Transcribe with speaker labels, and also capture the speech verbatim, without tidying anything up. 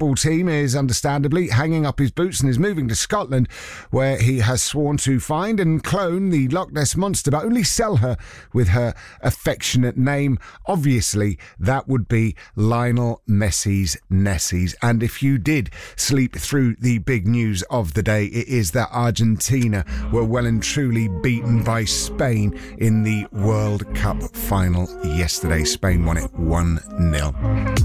Speaker 1: football team is understandably hanging up his boots and is moving to Scotland, where he has sworn to find and clone the Loch Ness Monster, but only sell her with her affectionate name. Obviously, that would be Lionel Messi's Nessies. And if you did sleep through the big news of the day, it is that Argentina were well and truly beaten by Spain in the World Cup final yesterday. Spain won it one nil.